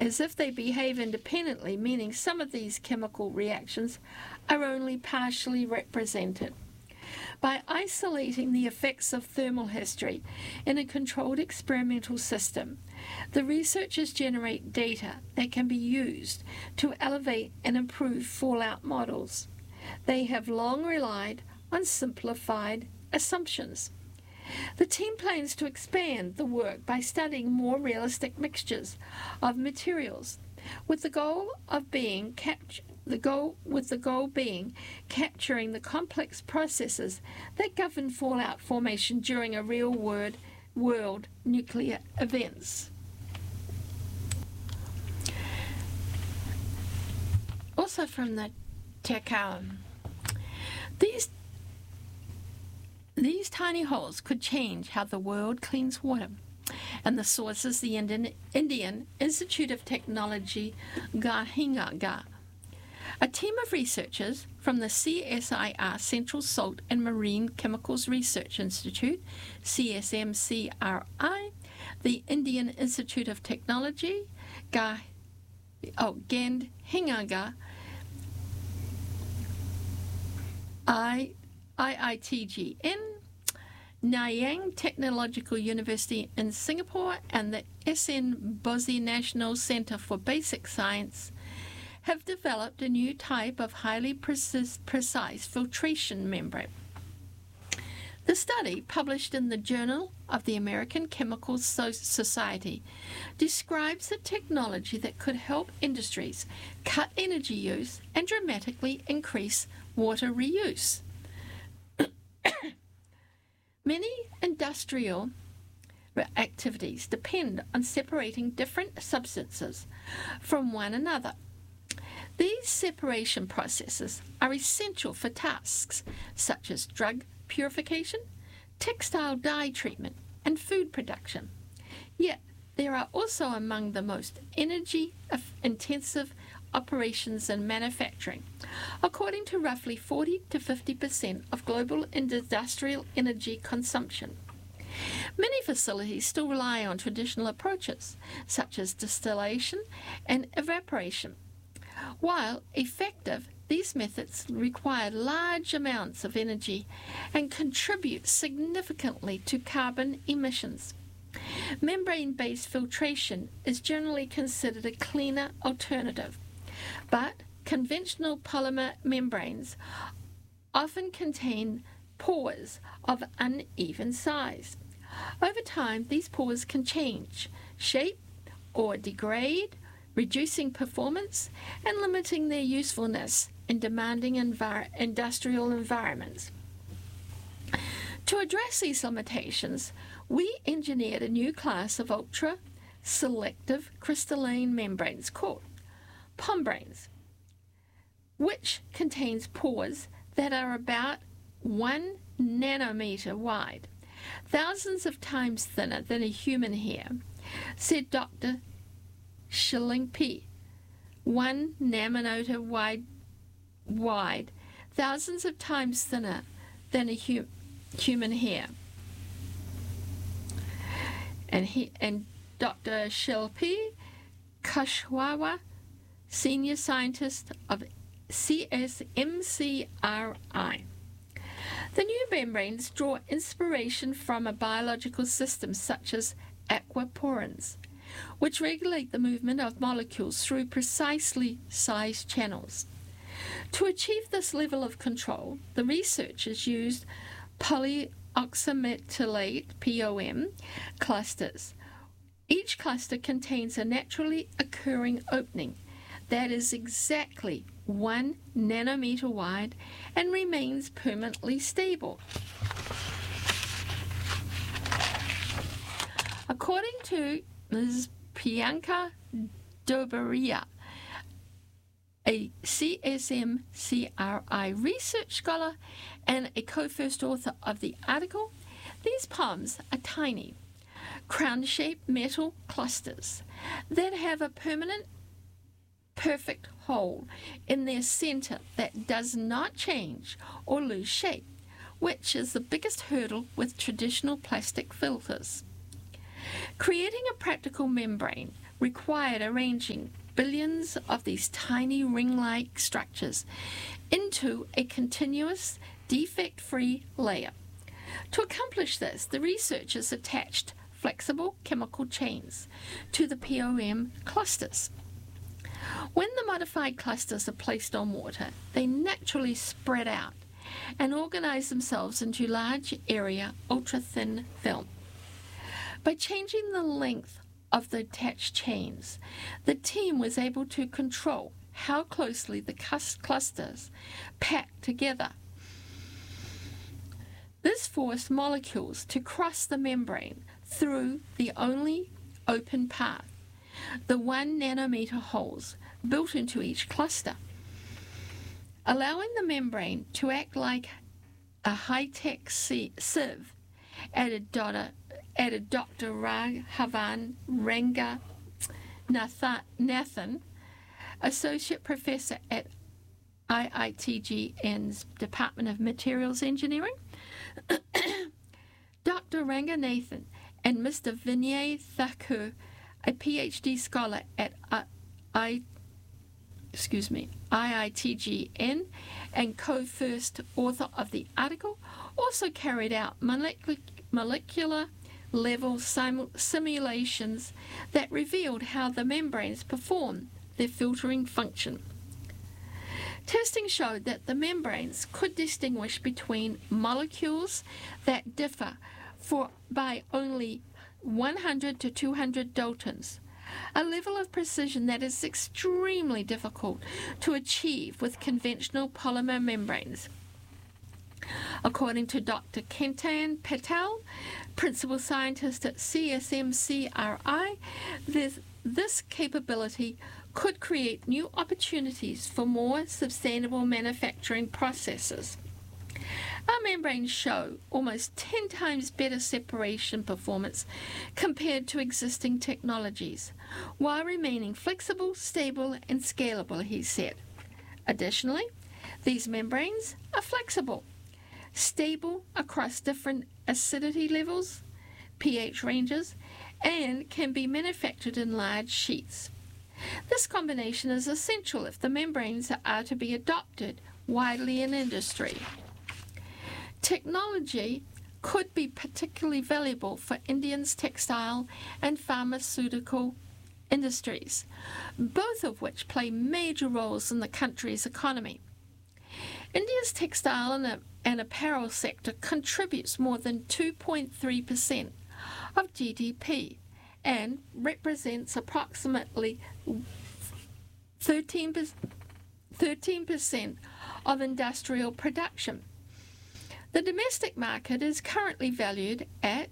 as if they behave independently, meaning some of these chemical reactions are only partially represented. By isolating the effects of thermal history in a controlled experimental system, the researchers generate data that can be used to elevate and improve fallout models. They have long relied on simplified assumptions. The team plans to expand the work by studying more realistic mixtures of materials, with the goal being capturing the complex processes that govern fallout formation during a real-world nuclear events. Also from the Tekau, these tiny holes could change how the world cleans water, and the source is the Indian Institute of Technology, Gahinga. A team of researchers from the CSIR Central Salt and Marine Chemicals Research Institute, CSMCRI, the Indian Institute of Technology, Gandhinga, IITGN, Nanyang Technological University in Singapore, and the SN Bozi National Center for Basic Science have developed a new type of highly precise filtration membrane. The study, published in the Journal of the American Chemical Society, describes a technology that could help industries cut energy use and dramatically increase water reuse. Many industrial activities depend on separating different substances from one another. These separation processes are essential for tasks such as drug purification, textile dye treatment, and food production. Yet, they are also among the most energy-intensive operations in manufacturing, according to roughly 40 to 50% of global industrial energy consumption. Many facilities still rely on traditional approaches, such as distillation and evaporation. While effective, these methods require large amounts of energy and contribute significantly to carbon emissions. Membrane-based filtration is generally considered a cleaner alternative, but conventional polymer membranes often contain pores of uneven size. Over time, these pores can change shape or degrade, reducing performance and limiting their usefulness in demanding industrial environments. To address these limitations, we engineered a new class of ultra-selective crystalline membranes called POMbranes, which contains pores that are about 1 nanometer wide, thousands of times thinner than a human hair, said Dr. Shilingpi. 1 nanometer wide, thousands of times thinner than a human hair. And Dr. Shilpi Kushwaha, senior scientist of CSMCRI. The new membranes draw inspiration from a biological system such as aquaporins, which regulate the movement of molecules through precisely sized channels. To achieve this level of control, the researchers used polyoxymetallate (POM) clusters. Each cluster contains a naturally occurring opening that is exactly 1 nanometer wide and remains permanently stable. According to Ms. Priyanka Dobaria, a CSMCRI research scholar and a co-first author of the article, these POMs are tiny, crown-shaped metal clusters that have a permanent, perfect hole in their center that does not change or lose shape, which is the biggest hurdle with traditional plastic filters. Creating a practical membrane required arranging billions of these tiny ring-like structures into a continuous, defect-free layer. To accomplish this, the researchers attached flexible chemical chains to the POM clusters. When the modified clusters are placed on water, they naturally spread out and organize themselves into large area ultra-thin film. By changing the length of the attached chains, the team was able to control how closely the clusters packed together. This forced molecules to cross the membrane through the only open path, the 1 nanometer holes built into each cluster, allowing the membrane to act like a high-tech sieve, added Dr. Raghavan Ranganathan, Associate Professor at IITGN's Department of Materials Engineering. Dr. Ranganathan and Mr. Vinay Thakur, a PhD scholar at IITGN and co-first author of the article, also carried out molecular level simulations that revealed how the membranes perform their filtering function. Testing showed that the membranes could distinguish between molecules that differ by only 100 to 200 daltons, a level of precision that is extremely difficult to achieve with conventional polymer membranes. According to Dr. Ketan Patel, principal scientist at CSMCRI, this capability could create new opportunities for more sustainable manufacturing processes. Our membranes show almost 10 times better separation performance compared to existing technologies, while remaining flexible, stable, and scalable, he said. Additionally, these membranes are flexible, stable across different acidity levels, pH ranges, and can be manufactured in large sheets. This combination is essential if the membranes are to be adopted widely in industry. Technology could be particularly valuable for India's textile and pharmaceutical industries, both of which play major roles in the country's economy. India's textile and apparel sector contributes more than 2.3% of GDP and represents approximately 13% of industrial production. The domestic market is currently valued at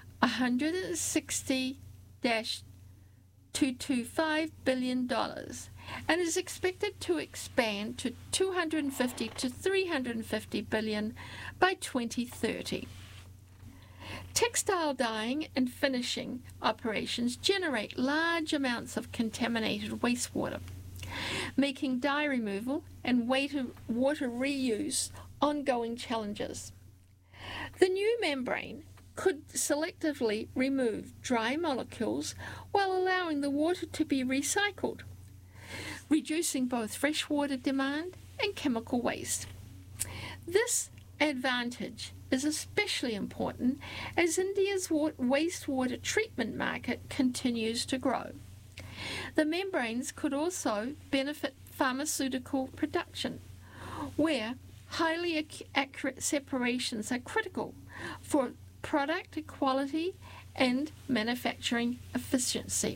$160-225 billion and is expected to expand to $250 to $350 billion by 2030. Textile dyeing and finishing operations generate large amounts of contaminated wastewater, making dye removal and water reuse ongoing challenges. The new membrane could selectively remove dry molecules while allowing the water to be recycled, reducing both freshwater demand and chemical waste. This advantage is especially important as India's wastewater treatment market continues to grow. The membranes could also benefit pharmaceutical production, where highly accurate separations are critical for product quality and manufacturing efficiency.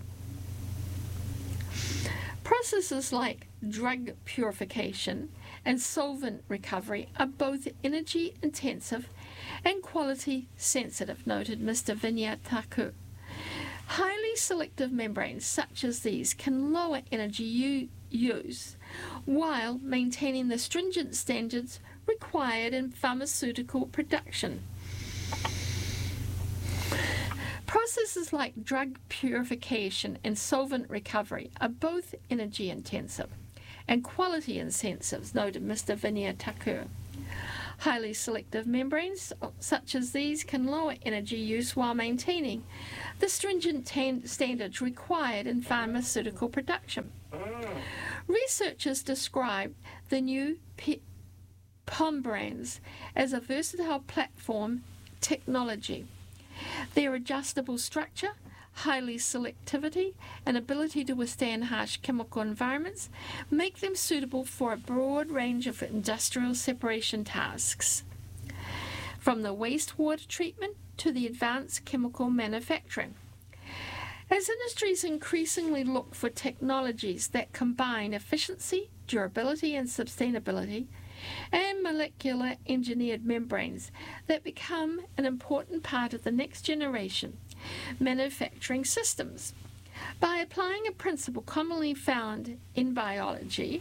Processes like drug purification and solvent recovery are both energy intensive and quality sensitive, noted Mr. Vinay Thakur. Highly selective membranes such as these can lower energy use while maintaining the stringent standards required in pharmaceutical production. Processes like drug purification and solvent recovery are both energy intensive and quality intensive, noted Mr. Vinay Thakur. Highly selective membranes, such as these, can lower energy use while maintaining the stringent standards required in pharmaceutical production. Researchers described the new POM-brands as a versatile platform technology. Their adjustable structure, highly selectivity, and ability to withstand harsh chemical environments make them suitable for a broad range of industrial separation tasks, from the wastewater treatment to the advanced chemical manufacturing. As industries increasingly look for technologies that combine efficiency, durability, and sustainability, and molecular engineered membranes that become an important part of the next generation manufacturing systems. By applying a principle commonly found in biology,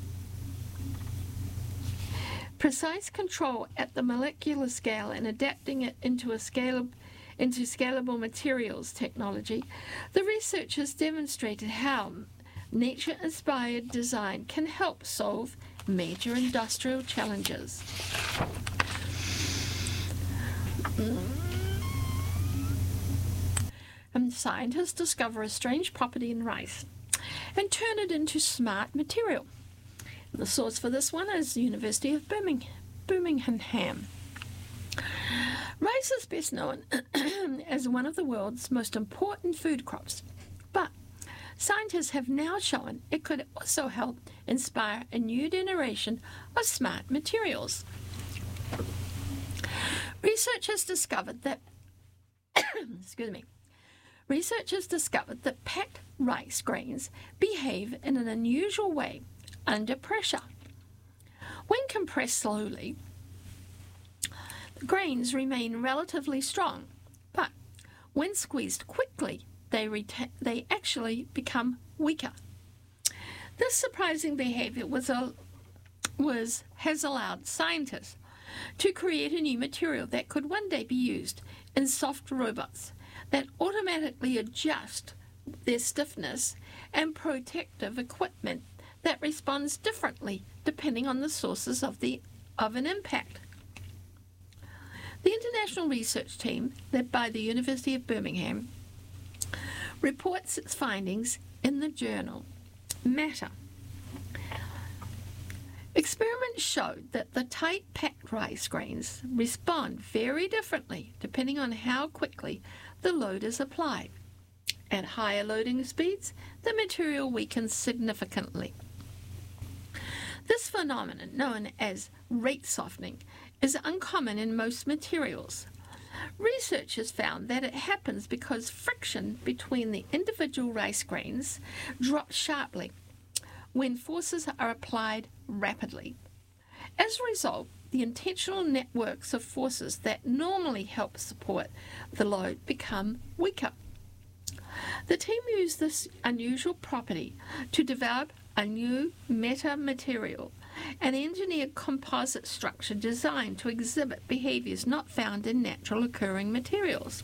precise control at the molecular scale, and adapting it into scalable materials technology, the researchers demonstrated how nature-inspired design can help solve major industrial challenges. Scientists discover a strange property in rice and turn it into smart material. The source for this one is the University of Birmingham. Rice is best known as one of the world's most important food crops, but scientists have now shown it could also help inspire a new generation of smart materials. Researchers discovered that packed rice grains behave in an unusual way under pressure. When compressed slowly, the grains remain relatively strong, but when squeezed quickly, they actually become weaker. This surprising behavior has allowed scientists to create a new material that could one day be used in soft robots that automatically adjust their stiffness, and protective equipment that responds differently depending on the sources of an impact. The international research team, led by the University of Birmingham, reports its findings in the journal Matter. Experiments showed that the tight-packed rice grains respond very differently depending on how quickly the load is applied. At higher loading speeds, the material weakens significantly. This phenomenon, known as rate softening, is uncommon in most materials. Researchers found that it happens because friction between the individual rice grains drops sharply when forces are applied rapidly. As a result, the intentional networks of forces that normally help support the load become weaker. The team used this unusual property to develop a new metamaterial, an engineered composite structure designed to exhibit behaviors not found in natural occurring materials.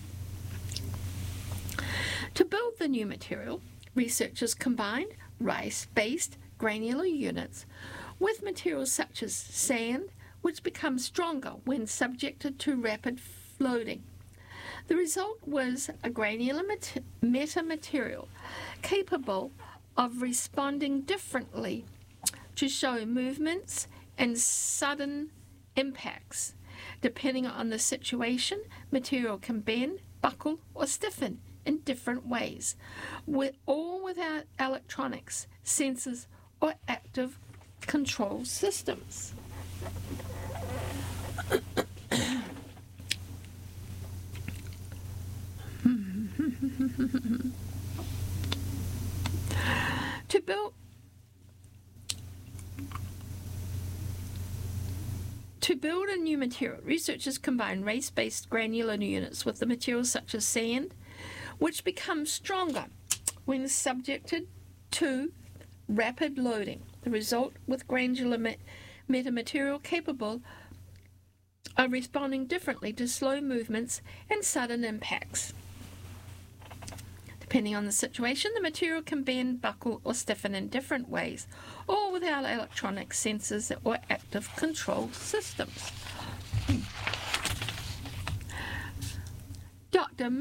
To build the new material, researchers combined rice-based granular units with materials such as sand, which becomes stronger when subjected to rapid loading. The result was a granular metamaterial capable of responding differently to show movements and sudden impacts. Depending on the situation, material can bend, buckle, or stiffen in different ways, all without electronics, sensors, or active control systems. To build a new material, researchers combine race-based granular units with the materials such as sand, which becomes stronger when subjected to rapid loading. The result with granular metamaterial capable of responding differently to slow movements and sudden impacts. Depending on the situation, the material can bend, buckle, or stiffen in different ways, all without electronic sensors or active control systems. Dr.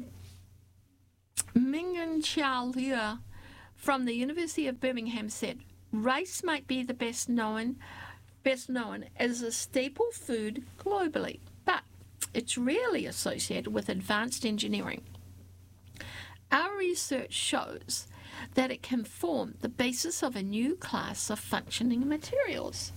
Mingan Chao Liu from the University of Birmingham said, rice might be the best known as a staple food globally, but it's rarely associated with advanced engineering. Our research shows that it can form the basis of a new class of functioning materials.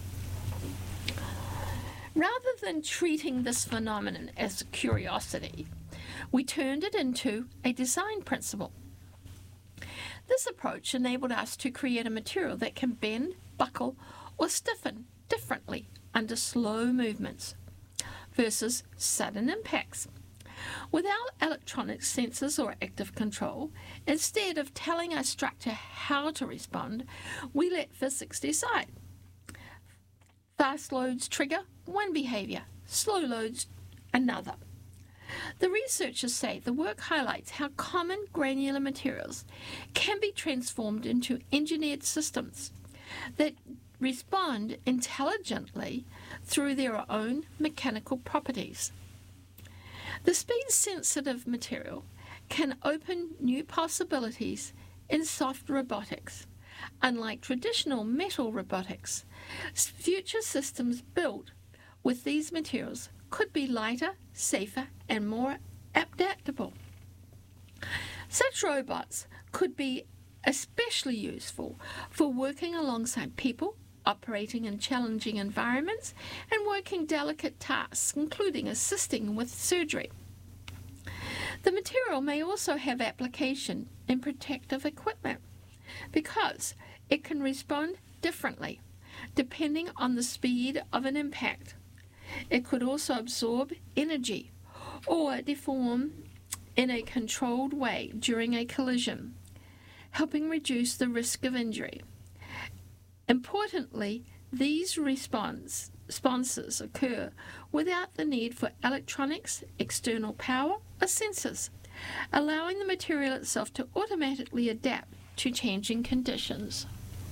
Rather than treating this phenomenon as a curiosity, we turned it into a design principle. This approach enabled us to create a material that can bend, buckle, or stiffen differently under slow movements versus sudden impacts. Without electronic sensors or active control, instead of telling our structure how to respond, we let physics decide. Fast loads trigger one behavior, slow loads another. The researchers say the work highlights how common granular materials can be transformed into engineered systems that respond intelligently through their own mechanical properties. The speed-sensitive material can open new possibilities in soft robotics. Unlike traditional metal robotics, future systems built with these materials could be lighter, safer, and more adaptable. Such robots could be especially useful for working alongside people, operating in challenging environments, and working delicate tasks, including assisting with surgery. The material may also have application in protective equipment because it can respond differently depending on the speed of an impact. It could also absorb energy or deform in a controlled way during a collision, helping reduce the risk of injury. Importantly, these responses occur without the need for electronics, external power, or sensors, allowing the material itself to automatically adapt to changing conditions.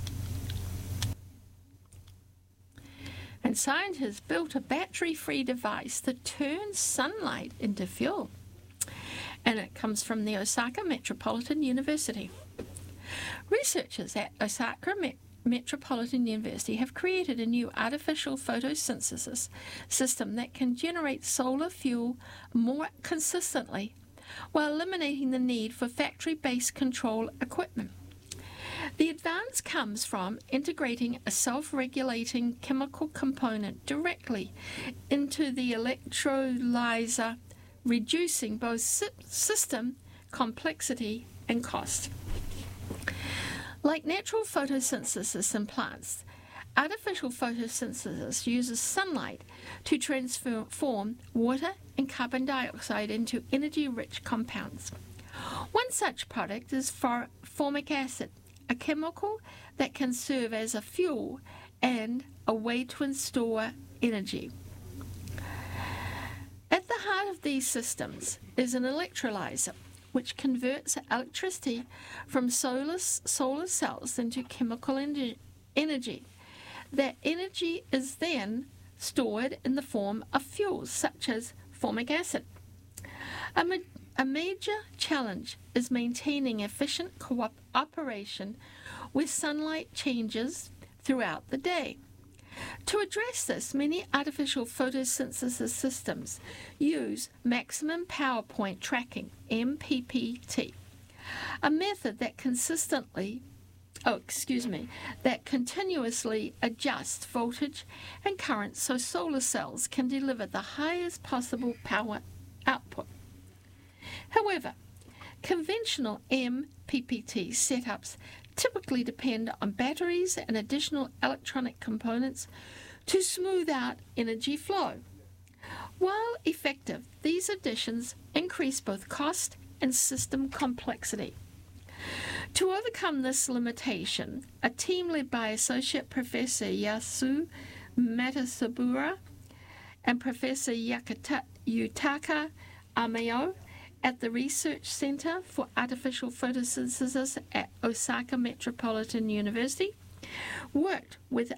And scientists built a battery-free device that turns sunlight into fuel. And it comes from the Osaka Metropolitan University. Researchers at Osaka Metropolitan University have created a new artificial photosynthesis system that can generate solar fuel more consistently while eliminating the need for factory-based control equipment. The advance comes from integrating a self-regulating chemical component directly into the electrolyzer, reducing both system complexity and cost. Like natural photosynthesis in plants, artificial photosynthesis uses sunlight to transform water and carbon dioxide into energy-rich compounds. One such product is formic acid, a chemical that can serve as a fuel and a way to store energy. At the heart of these systems is an electrolyzer, which converts electricity from solar cells into chemical energy. That energy is then stored in the form of fuels such as formic acid. A major challenge is maintaining efficient cooperation with sunlight changes throughout the day. To address this, many artificial photosynthesis systems use maximum power point tracking, MPPT, a method that continuously adjusts voltage and current so solar cells can deliver the highest possible power output. However, conventional MPPT setups typically depend on batteries and additional electronic components to smooth out energy flow. While effective, these additions increase both cost and system complexity. To overcome this limitation, a team led by Associate Professor Yasu Matasabura and Professor Yutaka Ameo at the Research Center for Artificial Photosynthesis at Osaka Metropolitan University worked with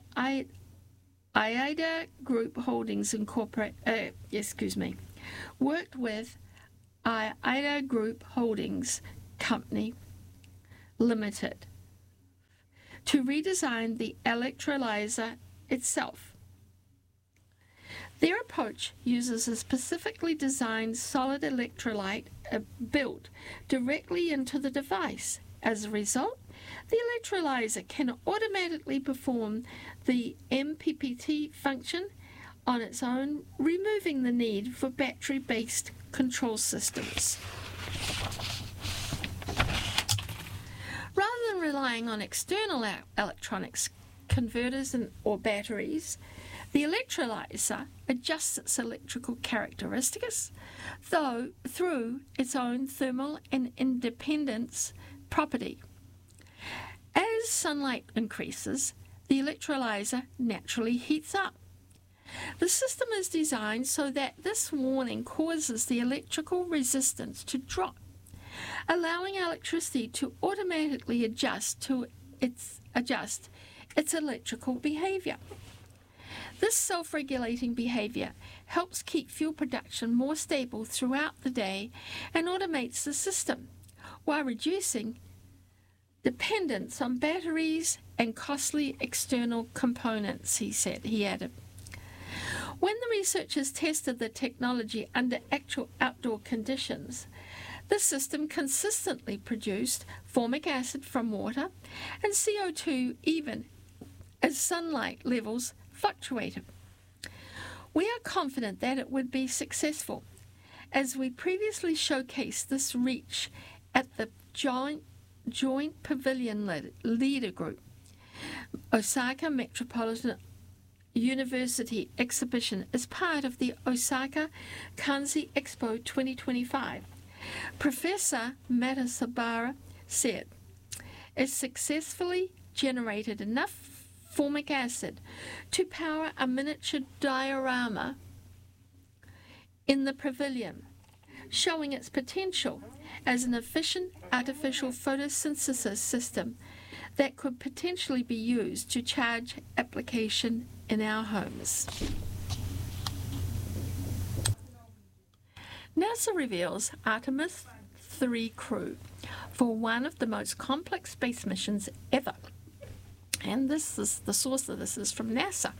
AIDA Group Holdings worked with Ida Group Holdings Company Limited to redesign the electrolyzer itself. Their approach uses a specifically designed solid electrolyte built directly into the device. As a result, the electrolyzer can automatically perform the MPPT function on its own, removing the need for battery-based control systems. Rather than relying on external electronics, converters or batteries, the electrolyzer adjusts its electrical characteristics through its own thermal and independence property. As sunlight increases, the electrolyzer naturally heats up. The system is designed so that this warning causes the electrical resistance to drop, allowing electricity to automatically adjust its electrical behavior. This self-regulating behavior helps keep fuel production more stable throughout the day and automates the system, while reducing dependence on batteries and costly external components, he added. When the researchers tested the technology under actual outdoor conditions, the system consistently produced formic acid from water and CO2 even as sunlight levels fluctuated. We are confident that it would be successful, as we previously showcased this reach at the Joint Pavilion Leader Group Osaka Metropolitan University exhibition as part of the Osaka Kanzi Expo 2025. Professor Matasabara said, "It successfully generated enough formic acid to power a miniature diorama in the pavilion, showing its potential as an efficient artificial photosynthesis system that could potentially be used to charge application in our homes." NASA reveals Artemis 3 crew for one of the most complex space missions ever. And this is the source of this is from NASA.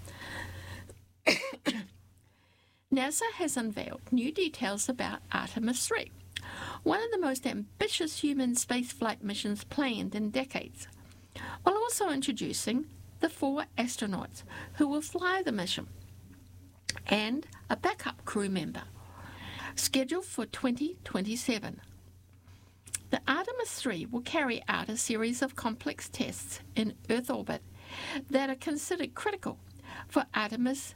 NASA has unveiled new details about Artemis 3, one of the most ambitious human spaceflight missions planned in decades, while also introducing the 4 astronauts who will fly the mission and a backup crew member, scheduled for 2027. The Artemis 3 will carry out a series of complex tests in Earth orbit that are considered critical for Artemis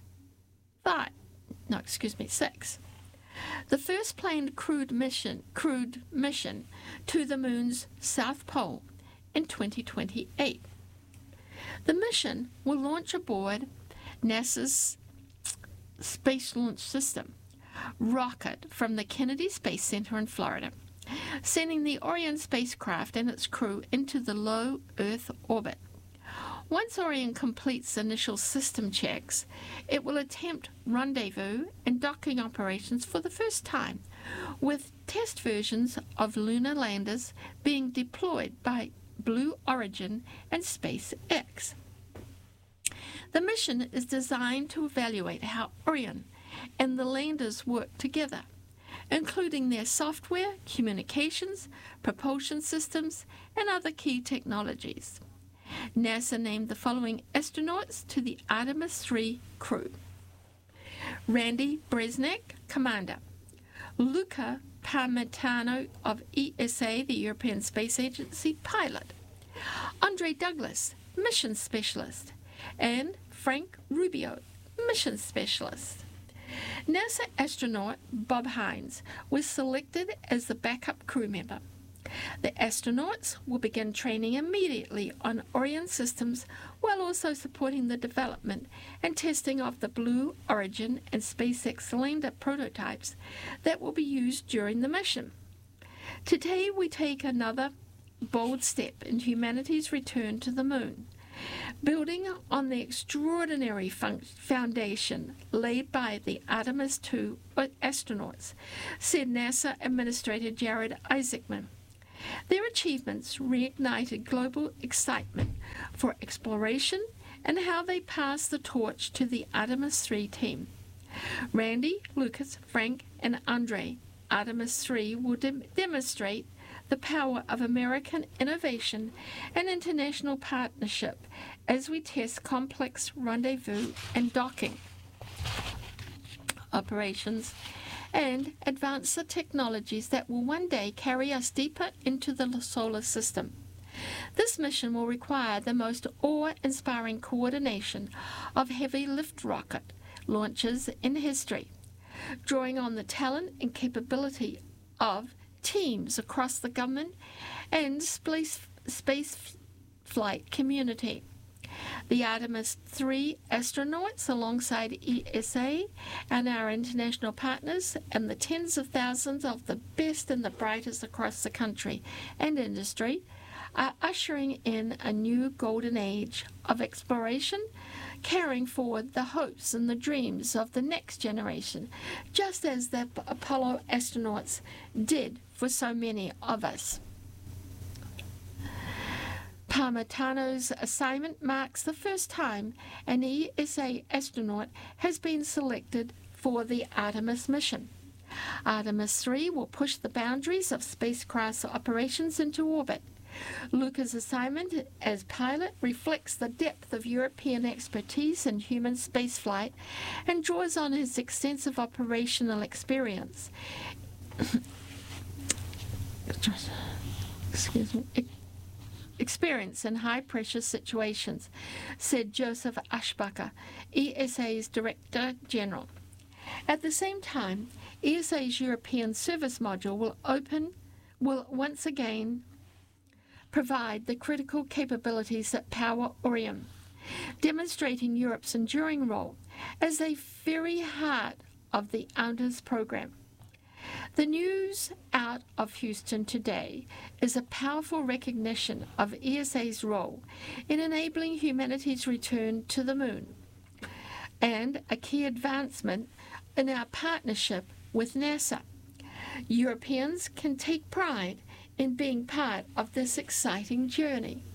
6. The first planned crewed mission to the Moon's South Pole in 2028. The mission will launch aboard NASA's Space Launch System rocket from the Kennedy Space Center in Florida, sending the Orion spacecraft and its crew into the low Earth orbit. Once Orion completes initial system checks, it will attempt rendezvous and docking operations for the first time, with test versions of lunar landers being deployed by Blue Origin and SpaceX. The mission is designed to evaluate how Orion and the landers work together, including their software, communications, propulsion systems, and other key technologies. NASA named the following astronauts to the Artemis 3 crew: Randy Bresnik, Commander; Luca Parmitano of ESA, the European Space Agency, Pilot; Andre Douglas, Mission Specialist; and Frank Rubio, Mission Specialist. NASA astronaut Bob Hines was selected as the backup crew member. The astronauts will begin training immediately on Orion systems while also supporting the development and testing of the Blue Origin and SpaceX lander prototypes that will be used during the mission. Today we take another bold step in humanity's return to the Moon, Building on the extraordinary foundation laid by the Artemis II astronauts, said NASA Administrator Jared Isaacman. Their achievements reignited global excitement for exploration and how they passed the torch to the Artemis III team. Randy, Lucas, Frank, and Andre, Artemis III will demonstrate the power of American innovation and international partnership as we test complex rendezvous and docking operations and advance the technologies that will one day carry us deeper into the solar system. This mission will require the most awe-inspiring coordination of heavy lift rocket launches in history, drawing on the talent and capability of teams across the government and space flight community. The Artemis III astronauts, alongside ESA and our international partners, and the tens of thousands of the best and the brightest across the country and industry, are ushering in a new golden age of exploration, carrying forward the hopes and the dreams of the next generation, just as the Apollo astronauts did for so many of us. Parmitano's assignment marks the first time an ESA astronaut has been selected for the Artemis mission. Artemis III will push the boundaries of spacecraft operations into orbit. Luca's assignment as pilot reflects the depth of European expertise in human spaceflight and draws on his extensive operational experience. Experience in high-pressure situations, said Joseph Ashbacher, ESA's Director General. At the same time, ESA's European Service Module will once again provide the critical capabilities that power Orion, demonstrating Europe's enduring role as the very heart of the Artemis program. The news out of Houston today is a powerful recognition of ESA's role in enabling humanity's return to the moon, and a key advancement in our partnership with NASA. Europeans can take pride in being part of this exciting journey.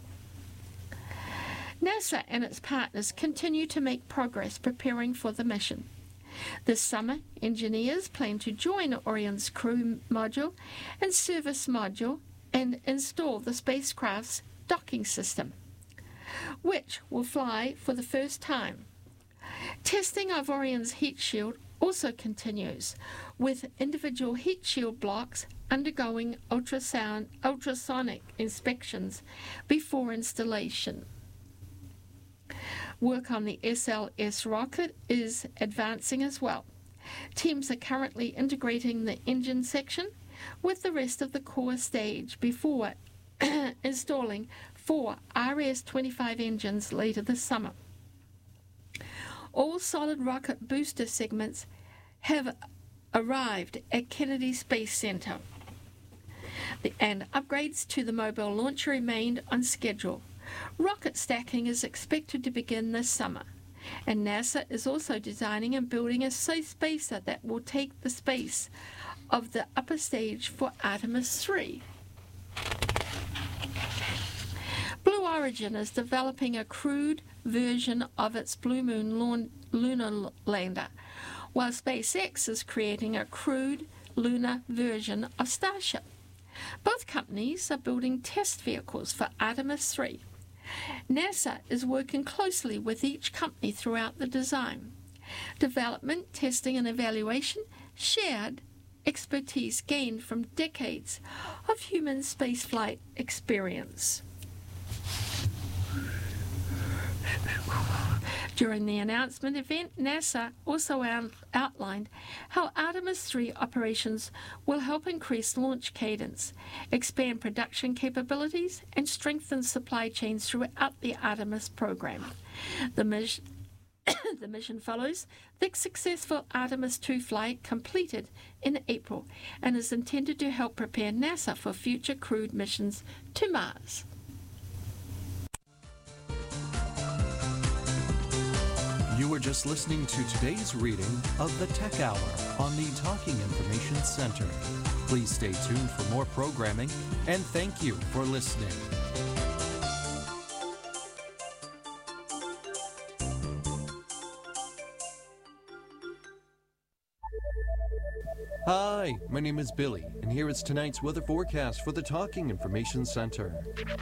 NASA and its partners continue to make progress preparing for the mission. This summer, engineers plan to join Orion's crew module and service module and install the spacecraft's docking system, which will fly for the first time. Testing of Orion's heat shield also continues, with individual heat shield blocks undergoing ultrasonic inspections before installation. Work on the SLS rocket is advancing as well. Teams are currently integrating the engine section with the rest of the core stage before installing 4 RS-25 engines later this summer. All solid rocket booster segments have arrived at Kennedy Space Center, and upgrades to the mobile launcher remained on schedule. Rocket stacking is expected to begin this summer, and NASA is also designing and building a spacer that will take the space of the upper stage for Artemis III. Blue Origin is developing a crewed version of its Blue Moon lunar lander, while SpaceX is creating a crewed lunar version of Starship. Both companies are building test vehicles for Artemis III. NASA is working closely with each company throughout the design, development, testing, and evaluation, shared expertise gained from decades of human spaceflight experience. During the announcement event, NASA also outlined how Artemis III operations will help increase launch cadence, expand production capabilities, and strengthen supply chains throughout the Artemis program. The mission follows the successful Artemis II flight completed in April and is intended to help prepare NASA for future crewed missions to Mars. You were just listening to today's reading of the Tech Hour on the Talking Information Center. Please stay tuned for more programming, and thank you for listening. Hi, my name is Billy, and here is tonight's weather forecast for the Talking Information Center.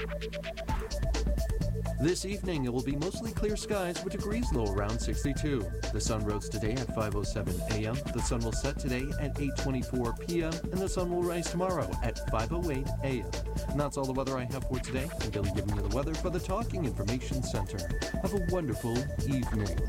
This evening, it will be mostly clear skies with degrees low around 62. The sun rose today at 5:07 a.m. The sun will set today at 8:24 p.m. and the sun will rise tomorrow at 5:08 a.m. And that's all the weather I have for today. I'm Billy giving you the weather for the Talking Information Center. Have a wonderful evening.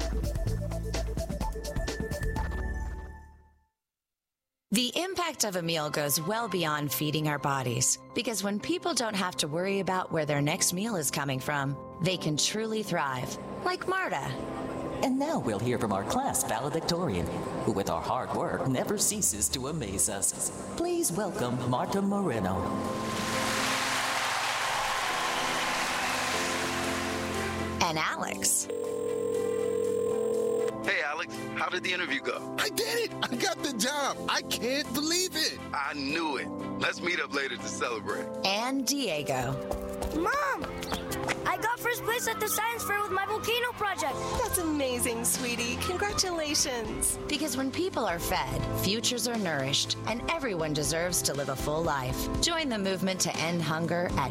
The impact of a meal goes well beyond feeding our bodies, because when people don't have to worry about where their next meal is coming from, they can truly thrive, like Marta. And now we'll hear from our class valedictorian, who with our hard work never ceases to amaze us. Please welcome Marta Moreno. And Alex. Hey, Alex, how did the interview go? I did it! I got the job! I can't believe it! I knew it. Let's meet up later to celebrate. And Diego. Mom! I got first place at the science fair with my volcano project. That's amazing, sweetie. Congratulations. Because when people are fed, futures are nourished, and everyone deserves to live a full life. Join the movement to end hunger at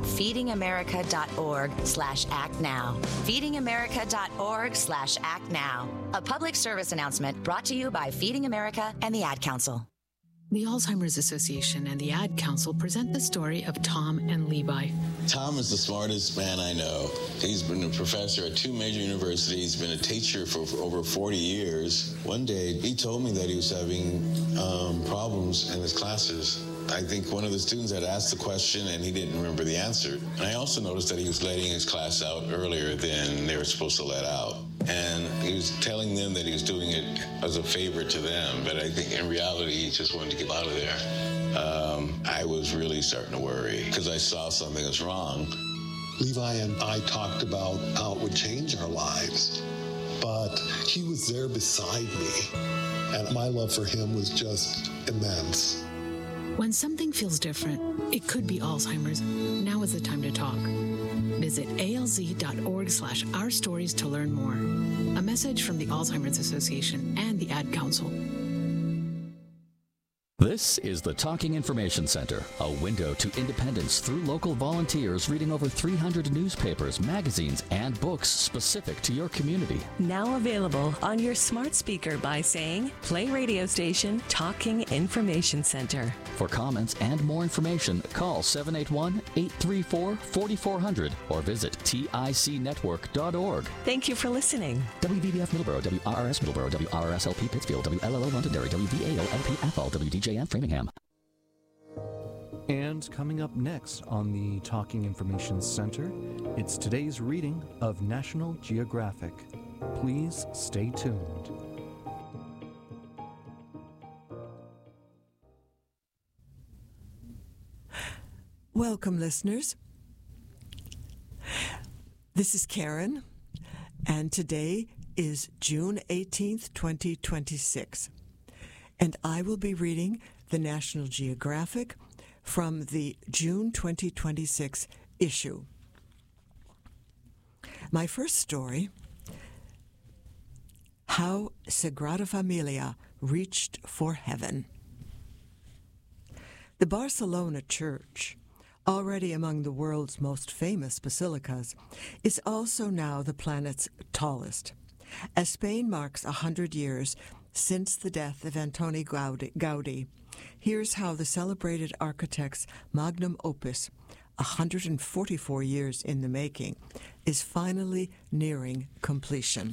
feedingamerica.org/actnow. Feedingamerica.org/actnow. A public service announcement brought to you by Feeding America and the Ad Council. The Alzheimer's Association and the Ad Council present the story of Tom and Levi. Tom is the smartest man I know. He's been a professor at 2 major universities, been a teacher for over 40 years. One day, he told me that he was having problems in his classes. I think one of the students had asked the question and he didn't remember the answer. And I also noticed that he was letting his class out earlier than they were supposed to let out. And he was telling them that he was doing it as a favor to them, but I think in reality, he just wanted to get out of there. I was really starting to worry because I saw something was wrong. Levi and I talked about how it would change our lives, but he was there beside me, and my love for him was just immense. When something feels different, it could be Alzheimer's. Now is the time to talk. Visit alz.org/ourstories to learn more. A message from the Alzheimer's Association and the Ad Council. This is the Talking Information Center, a window to independence through local volunteers reading over 300 newspapers, magazines, and books specific to your community. Now available on your smart speaker by saying, play radio station Talking Information Center. For comments and more information, call 781-834-4400 or visit ticnetwork.org. Thank you for listening. WVBF Middleborough, WRRS Middleborough, WRSLP Pittsfield, WLLO Londonderry, WVAO-LP Ethel, WDJN Framingham. And coming up next on the Talking Information Center, it's today's reading of National Geographic. Please stay tuned. Welcome, listeners. This is Karen, and today is June 18th, 2026. And I will be reading the National Geographic from the June 2026 issue. My first story, How Sagrada Familia Reached for Heaven. The Barcelona Church, already among the world's most famous basilicas, is also now the planet's tallest. As Spain marks 100 years since the death of Antoni Gaudí, here's how the celebrated architect's magnum opus, 144 years in the making, is finally nearing completion.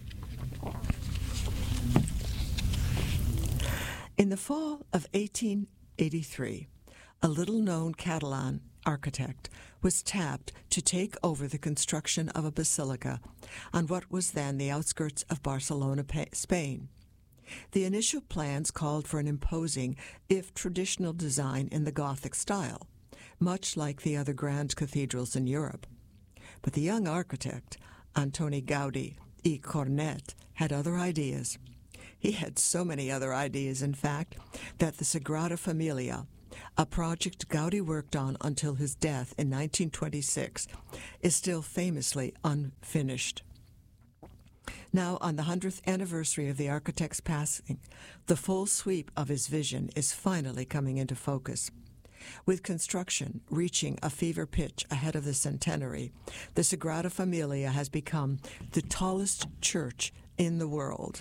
In the fall of 1883, a little-known Catalan architect was tapped to take over the construction of a basilica on what was then the outskirts of Barcelona, Spain. The initial plans called for an imposing, if traditional design in the Gothic style, much like the other grand cathedrals in Europe. But the young architect, Antoni Gaudí y Cornet, had other ideas. He had so many other ideas, in fact, that the Sagrada Familia, a project Gaudí worked on until his death in 1926, is still famously unfinished. Now, on the 100th anniversary of the architect's passing, the full sweep of his vision is finally coming into focus. With construction reaching a fever pitch ahead of the centenary, the Sagrada Familia has become the tallest church in the world.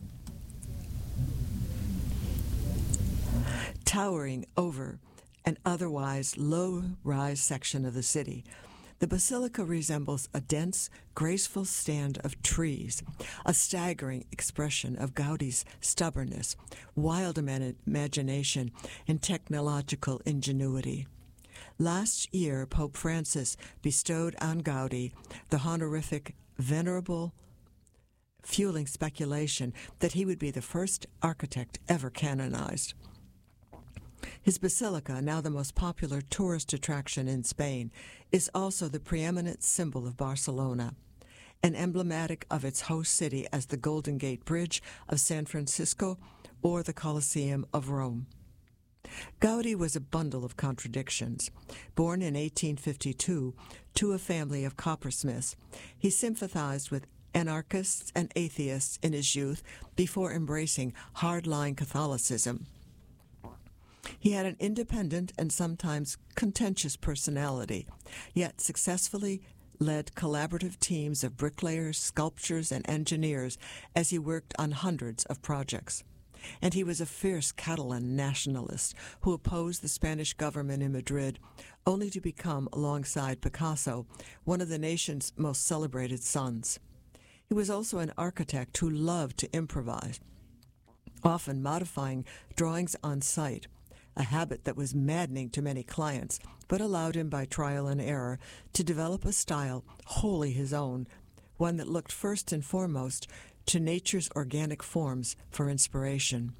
Towering over an otherwise low-rise section of the city, the basilica resembles a dense, graceful stand of trees, a staggering expression of Gaudí's stubbornness, wild imagination, and technological ingenuity. Last year, Pope Francis bestowed on Gaudí the honorific Venerable, fueling speculation that he would be the first architect ever canonized. His basilica, now the most popular tourist attraction in Spain, is also the preeminent symbol of Barcelona, and emblematic of its host city as the Golden Gate Bridge of San Francisco or the Colosseum of Rome. Gaudí was a bundle of contradictions. Born in 1852 to a family of coppersmiths, he sympathized with anarchists and atheists in his youth before embracing hardline Catholicism. He had an independent and sometimes contentious personality, yet successfully led collaborative teams of bricklayers, sculptors, and engineers as he worked on hundreds of projects. And he was a fierce Catalan nationalist who opposed the Spanish government in Madrid, only to become, alongside Picasso, one of the nation's most celebrated sons. He was also an architect who loved to improvise, often modifying drawings on site, a habit that was maddening to many clients, but allowed him by trial and error to develop a style wholly his own, one that looked first and foremost to nature's organic forms for inspiration.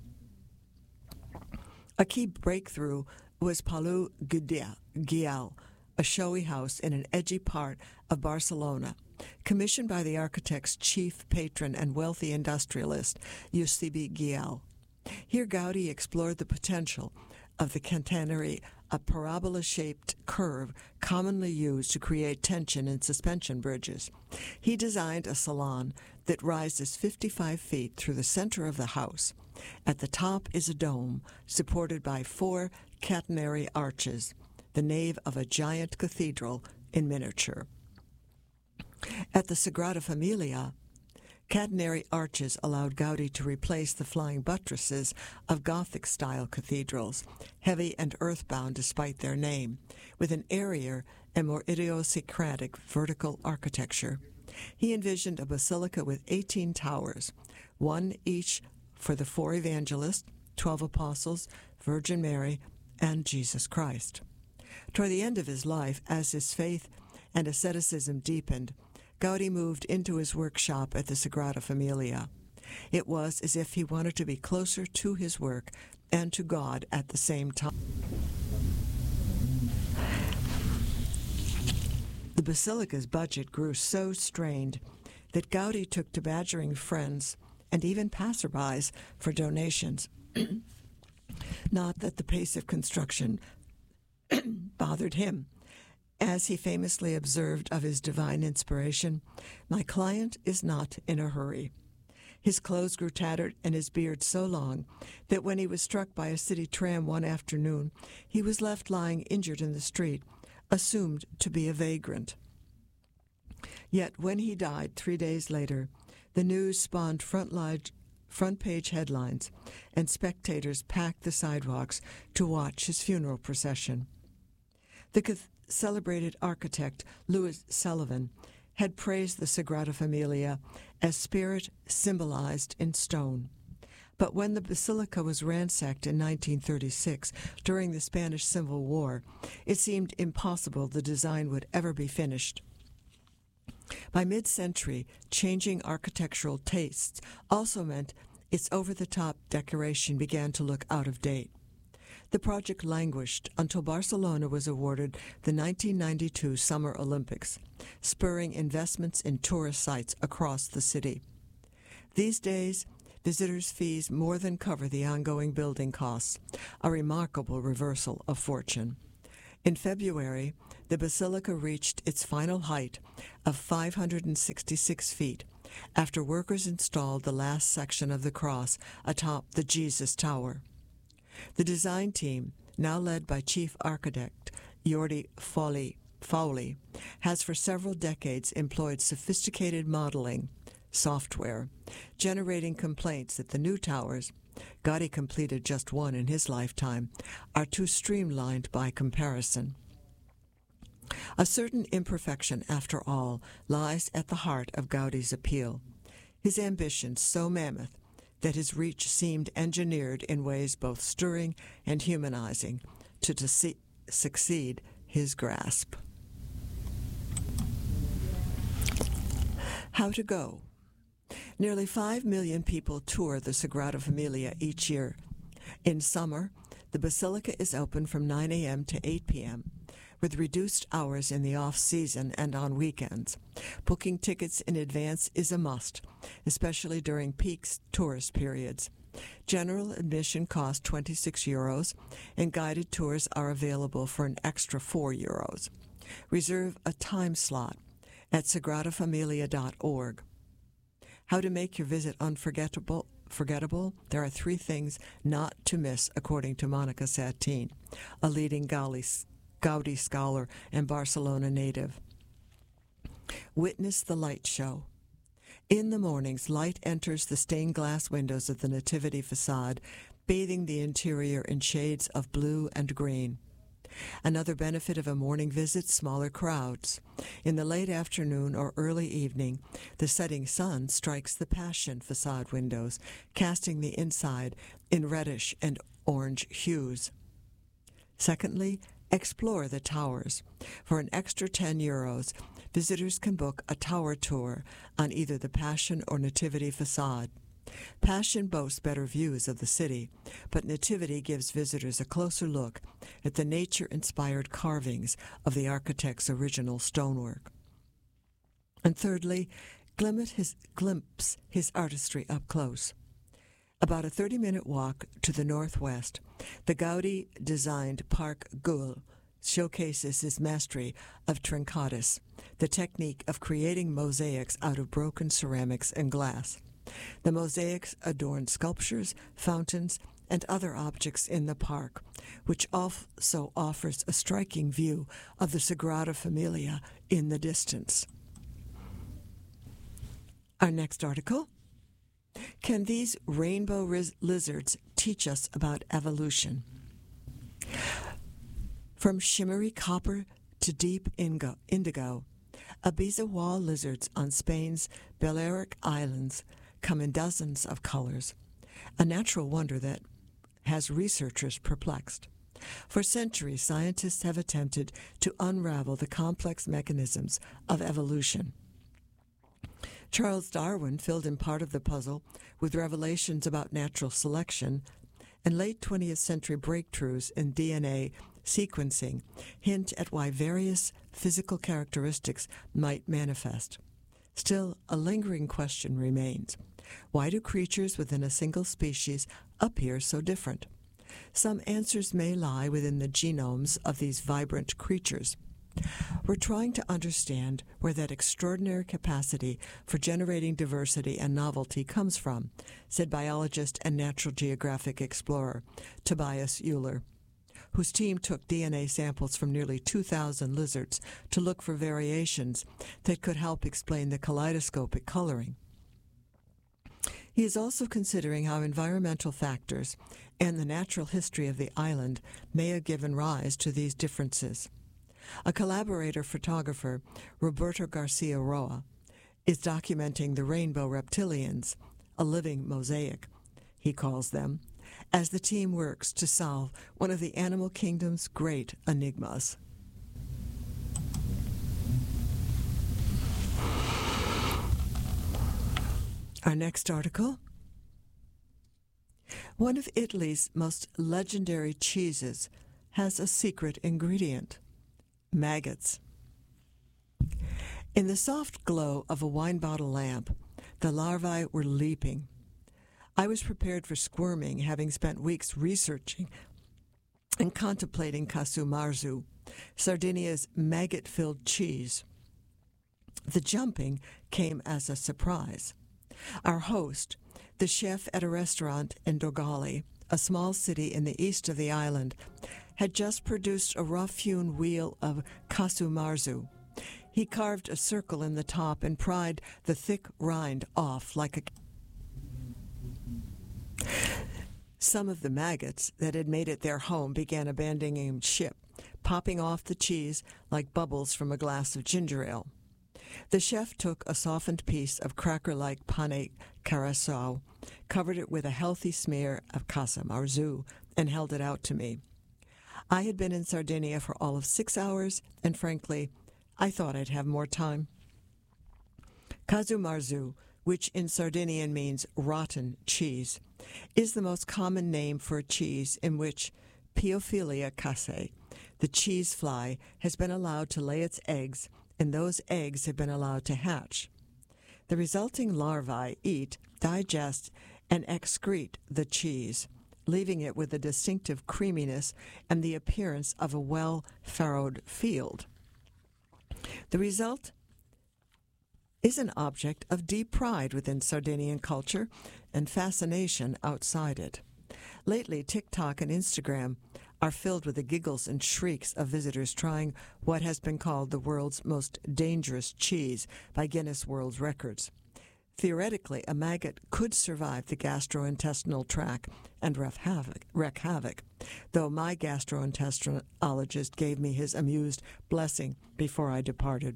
A key breakthrough was Palau Güell, a showy house in an edgy part of Barcelona, commissioned by the architect's chief patron and wealthy industrialist, Eusebi Güell. Here Gaudí explored the potential of the catenary, a parabola-shaped curve commonly used to create tension in suspension bridges. He designed a salon that rises 55 feet through the center of the house. At the top is a dome supported by 4 catenary arches, the nave of a giant cathedral in miniature. At the Sagrada Familia, catenary arches allowed Gaudí to replace the flying buttresses of Gothic-style cathedrals, heavy and earthbound despite their name, with an airier and more idiosyncratic vertical architecture. He envisioned a basilica with 18 towers, one each for the 4 evangelists, 12 apostles, Virgin Mary, and Jesus Christ. Toward the end of his life, as his faith and asceticism deepened, Gaudí moved into his workshop at the Sagrada Familia. It was as if he wanted to be closer to his work and to God at the same time. The basilica's budget grew so strained that Gaudí took to badgering friends and even passerbys for donations. Not that the pace of construction bothered him. As he famously observed of his divine inspiration, "My client is not in a hurry." His clothes grew tattered and his beard so long that when he was struck by a city tram one afternoon, he was left lying injured in the street, assumed to be a vagrant. Yet when he died 3 days later, the news spawned front-page headlines, and spectators packed the sidewalks to watch his funeral procession. The celebrated architect Louis Sullivan had praised the Sagrada Familia as spirit symbolized in stone. But when the basilica was ransacked in 1936 during the Spanish Civil War, it seemed impossible the design would ever be finished. By mid-century, changing architectural tastes also meant its over-the-top decoration began to look out of date. The project languished until Barcelona was awarded the 1992 Summer Olympics, spurring investments in tourist sites across the city. These days, visitors' fees more than cover the ongoing building costs, a remarkable reversal of fortune. In February, the basilica reached its final height of 566 feet after workers installed the last section of the cross atop the Jesus Tower. The design team, now led by Chief Architect Jordi Fowley, has for several decades employed sophisticated modeling software, generating complaints that the new towers, Gaudi completed just one in his lifetime, are too streamlined by comparison. A certain imperfection, after all, lies at the heart of Gaudi's appeal. His ambition so mammoth that his reach seemed engineered in ways both stirring and humanizing to succeed his grasp. How to go? Nearly 5 million people tour the Sagrada Familia each year. In summer, the basilica is open from 9 a.m. to 8 p.m., with reduced hours in the off-season and on weekends. Booking tickets in advance is a must, especially during peak tourist periods. General admission costs 26 euros, and guided tours are available for an extra 4 euros. Reserve a time slot at sagradafamilia.org. How to make your visit unforgettable? There are 3 things not to miss, according to Monica Satin, a leading Gaudi scholar and Barcelona native. Witness the light show. In the mornings, light enters the stained glass windows of the Nativity facade, bathing the interior in shades of blue and green. Another benefit of a morning visit, smaller crowds. In the late afternoon or early evening, the setting sun strikes the Passion facade windows, casting the inside in reddish and orange hues. Secondly, explore the towers. For an extra 10 euros, visitors can book a tower tour on either the Passion or Nativity facade. Passion boasts better views of the city, but Nativity gives visitors a closer look at the nature-inspired carvings of the architect's original stonework. And thirdly, glimpse his artistry up close. About a 30-minute walk to the northwest, the Gaudi-designed Parc Güell showcases his mastery of trincatus, the technique of creating mosaics out of broken ceramics and glass. The mosaics adorn sculptures, fountains, and other objects in the park, which also offers a striking view of the Sagrada Familia in the distance. Our next article: Can these rainbow lizards teach us about evolution? From shimmery copper to deep indigo, Ibiza wall lizards on Spain's Balearic Islands come in dozens of colors, a natural wonder that has researchers perplexed. For centuries, scientists have attempted to unravel the complex mechanisms of evolution. Charles Darwin filled in part of the puzzle with revelations about natural selection, and late 20th century breakthroughs in DNA sequencing hint at why various physical characteristics might manifest. Still, a lingering question remains. Why do creatures within a single species appear so different? Some answers may lie within the genomes of these vibrant creatures. We're trying to understand where that extraordinary capacity for generating diversity and novelty comes from, said biologist and Natural Geographic explorer Tobias Euler, whose team took DNA samples from nearly 2,000 lizards to look for variations that could help explain the kaleidoscopic coloring. He is also considering how environmental factors and the natural history of the island may have given rise to these differences. A collaborator photographer, Roberto Garcia Roa, is documenting the rainbow reptilians, a living mosaic, he calls them, as the team works to solve one of the animal kingdom's great enigmas. Our next article: one of Italy's most legendary cheeses has a secret ingredient: maggots. In the soft glow of a wine bottle lamp, The larvae were leaping. I was prepared for squirming, having spent weeks researching and contemplating casu marzu, Sardinia's maggot-filled cheese. The jumping came as a surprise. Our host, the chef at a restaurant in Dogali, a small city in the east of the island, had just produced a rough-hewn wheel of casu marzu. He carved a circle in the top and pried the thick rind off like a... Some of the maggots that had made it their home began abandoning ship, popping off the cheese like bubbles from a glass of ginger ale. The chef took a softened piece of cracker-like pane carousel, covered it with a healthy smear of casu marzu, and held it out to me. I had been in Sardinia for all of 6 hours, and frankly, I thought I'd have more time. Casu marzu, which in Sardinian means rotten cheese, is the most common name for a cheese in which Piophilia casei, the cheese fly, has been allowed to lay its eggs, and those eggs have been allowed to hatch. The resulting larvae eat, digest, and excrete the cheese, leaving it with a distinctive creaminess and the appearance of a well-farrowed field. The result is an object of deep pride within Sardinian culture and fascination outside it. Lately, TikTok and Instagram are filled with the giggles and shrieks of visitors trying what has been called the world's most dangerous cheese by Guinness World Records. Theoretically, a maggot could survive the gastrointestinal tract and wreak havoc, though my gastroenterologist gave me his amused blessing before I departed.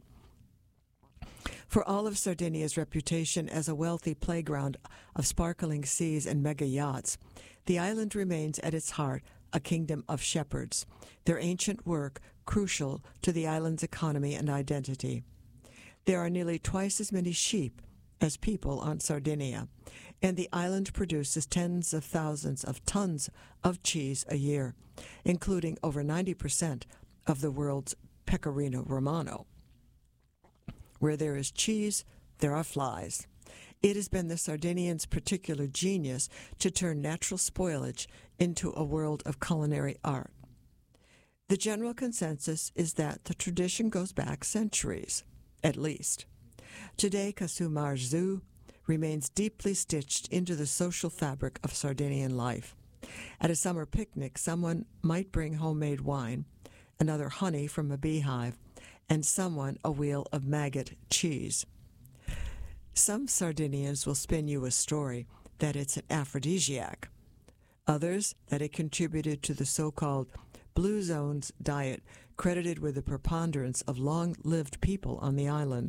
For all of Sardinia's reputation as a wealthy playground of sparkling seas and mega yachts, the island remains at its heart a kingdom of shepherds, their ancient work crucial to the island's economy and identity. There are nearly twice as many sheep as people on Sardinia, and the island produces tens of thousands of tons of cheese a year, including over 90% of the world's Pecorino Romano. Where there is cheese, there are flies. It has been the Sardinians' particular genius to turn natural spoilage into a world of culinary art. The general consensus is that the tradition goes back centuries, at least. Today, casu marzu remains deeply stitched into the social fabric of Sardinian life. At a summer picnic, someone might bring homemade wine, another honey from a beehive, and someone a wheel of maggot cheese. Some Sardinians will spin you a story that it's an aphrodisiac, others that it contributed to the so-called Blue Zones diet credited with the preponderance of long-lived people on the island.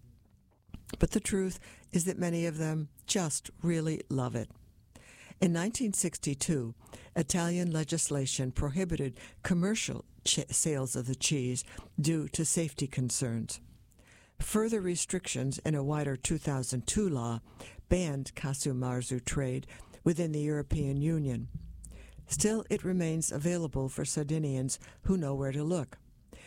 But the truth is that many of them just really love it. In 1962, Italian legislation prohibited commercial sales of the cheese due to safety concerns. Further restrictions in a wider 2002 law banned casu marzu trade within the European Union. Still, it remains available for Sardinians who know where to look.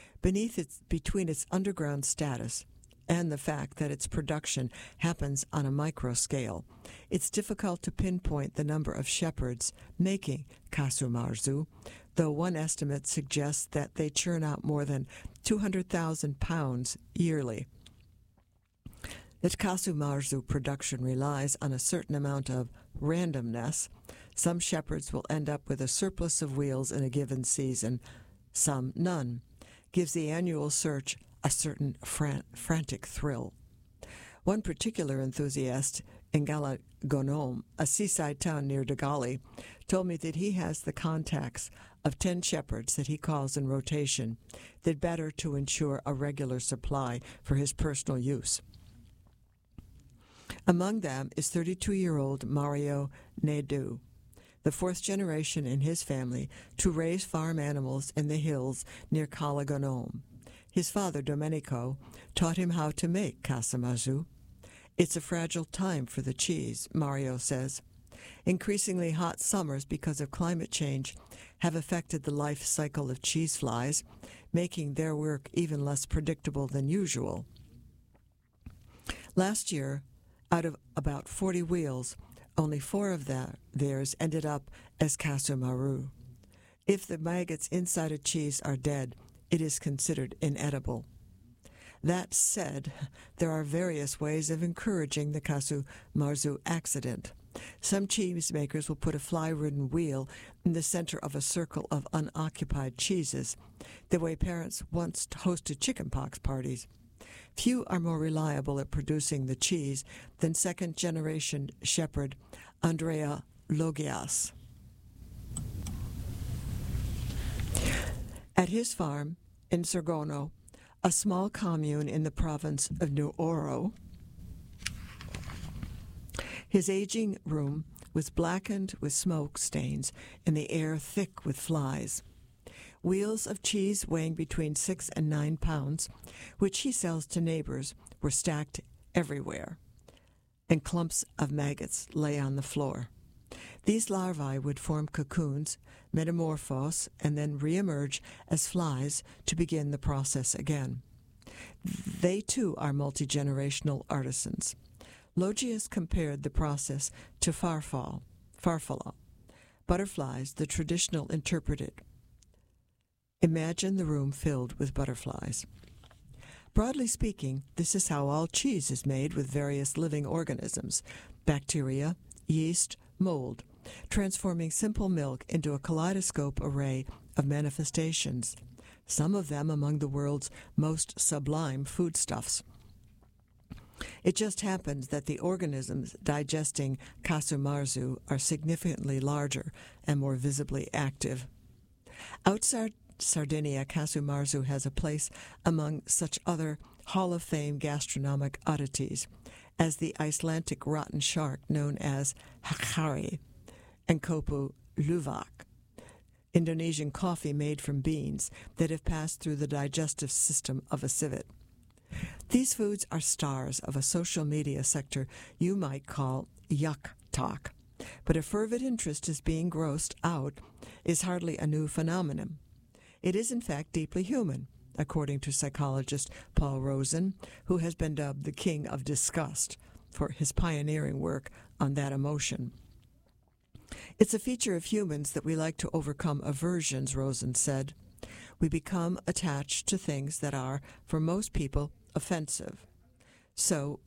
Between its underground status and the fact that its production happens on a micro scale, it's difficult to pinpoint the number of shepherds making casu marzu, though one estimate suggests that they churn out more than 200,000 pounds yearly. That casu marzu production relies on a certain amount of randomness. Some shepherds will end up with a surplus of wheels in a given season, some none. Gives the annual search a certain frantic thrill. One particular enthusiast in Galagonom, a seaside town near Dogali, told me that he has the contacts of 10 shepherds that he calls in rotation, that better to ensure a regular supply for his personal use. Among them is 32-year-old Mario Nedu, the fourth generation in his family to raise farm animals in the hills near Galagonom. His father, Domenico, taught him how to make casu marzu. It's a fragile time for the cheese, Mario says. Increasingly hot summers because of climate change have affected the life cycle of cheese flies, making their work even less predictable than usual. Last year, Out of about 40 wheels, only 4 of theirs ended up as casu marzu. If the maggots inside a cheese are dead, it is considered inedible. That said, there are various ways of encouraging the casu marzu accident. Some cheesemakers will put a fly-ridden wheel in the center of a circle of unoccupied cheeses, the way parents once hosted chickenpox parties. Few are more reliable at producing the cheese than second-generation shepherd Andrea Logias. At his farm in Sorgono, a small commune in the province of Nuoro, his aging room was blackened with smoke stains and the air thick with flies. Wheels of cheese weighing between 6 and 9 pounds, which he sells to neighbors, were stacked everywhere, and clumps of maggots lay on the floor. These larvae would form cocoons, metamorphose, and then reemerge as flies to begin the process again. They, too, are multi-generational artisans. Logias compared the process to farfalla, butterflies the traditional interpreted. Imagine the room filled with butterflies. Broadly speaking, this is how all cheese is made with various living organisms, bacteria, yeast, mold, transforming simple milk into a kaleidoscope array of manifestations, some of them among the world's most sublime foodstuffs. It just happens that the organisms digesting casu marzu are significantly larger and more visibly active. Outside Sardinia, casu marzu has a place among such other Hall of Fame gastronomic oddities as the Icelandic rotten shark known as hakari and kopu luwak, Indonesian coffee made from beans that have passed through the digestive system of a civet. These foods are stars of a social media sector you might call yuck talk, but a fervid interest in being grossed out is hardly a new phenomenon. It is, in fact, deeply human, according to psychologist Paul Rosen, who has been dubbed the king of disgust for his pioneering work on that emotion. It's a feature of humans that we like to overcome aversions, Rosen said. We become attached to things that are, for most people, offensive. So,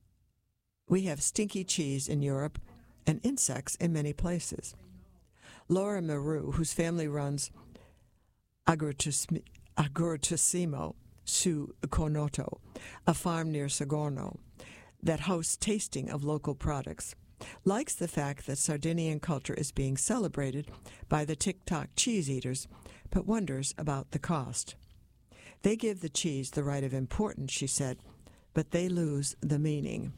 we have stinky cheese in Europe and insects in many places. Laura Meru, whose family runs Agrotissimo su Conoto, a farm near Sagorno, that hosts tasting of local products, likes the fact that Sardinian culture is being celebrated by the TikTok cheese eaters, but wonders about the cost. They give the cheese the right of importance, she said, but they lose the meaning.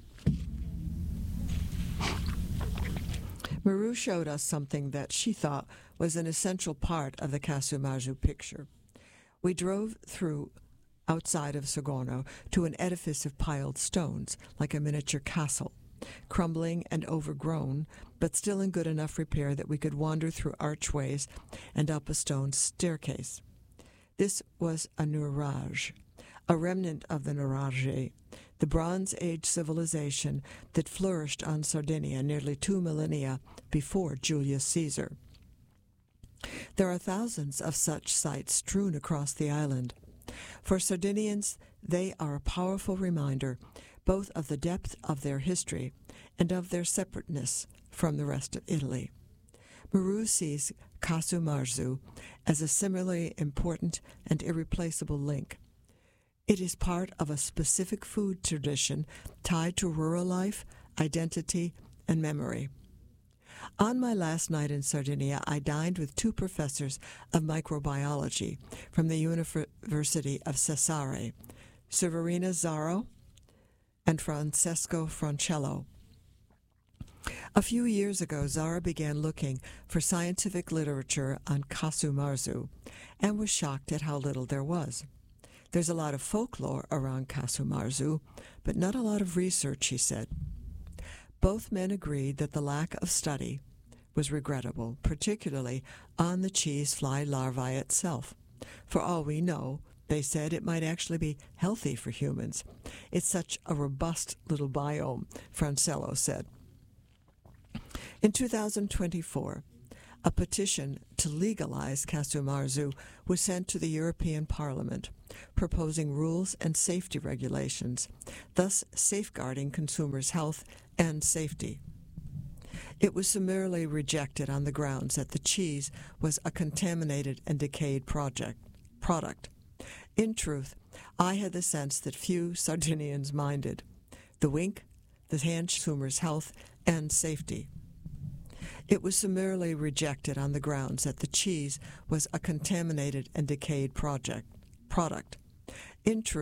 Meru showed us something that she thought was an essential part of the casu marzu picture. We drove through outside of Sagorno to an edifice of piled stones, like a miniature castle, crumbling and overgrown, but still in good enough repair that we could wander through archways and up a stone staircase. This was a nuraj, a remnant of the nurage, the Bronze Age civilization that flourished on Sardinia nearly 2 millennia before Julius Caesar. There are thousands of such sites strewn across the island. For Sardinians, they are a powerful reminder both of the depth of their history and of their separateness from the rest of Italy. Meru sees casu marzu as a similarly important and irreplaceable link. It is part of a specific food tradition tied to rural life, identity, and memory. On my last night in Sardinia, I dined with 2 professors of microbiology from the University of Sassari, Severina Zaro and Francesco Francello. A few years ago, Zara began looking for scientific literature on casu marzu and was shocked at how little there was. There's a lot of folklore around casu marzu, but not a lot of research, he said. Both men agreed that the lack of study was regrettable, particularly on the cheese fly larvae itself. For all we know, They said it might actually be healthy for humans. It's such a robust little biome, Francello said. In 2024, a petition to legalize casu marzu was sent to the European Parliament, proposing rules and safety regulations, thus safeguarding consumers' health and safety. It was summarily rejected on the grounds that the cheese was a contaminated and decayed product. In truth, I had the sense that few Sardinians minded the wink, the hand consumers' health and safety. It was summarily rejected on the grounds that the cheese was a contaminated and decayed product. In truth,